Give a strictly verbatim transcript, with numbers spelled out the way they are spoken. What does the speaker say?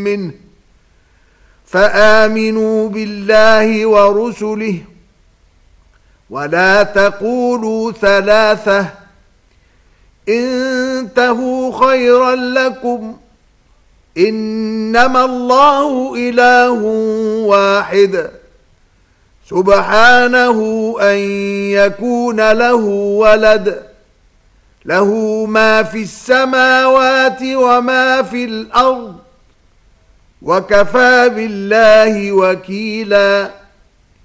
منه فآمنوا بالله ورسله ولا تقولوا ثلاثة انتهوا خيرا لكم إنما الله إله واحد سبحانه أن يكون له ولد له ما في السماوات وما في الأرض وكفى بالله وكيلاً